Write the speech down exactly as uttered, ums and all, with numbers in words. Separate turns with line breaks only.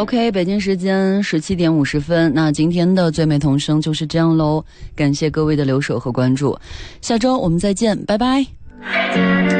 OK， 北京时间十七点五十分，那今天的最美童声就是这样喽，感谢各位的留守和关注，下周我们再见，拜拜。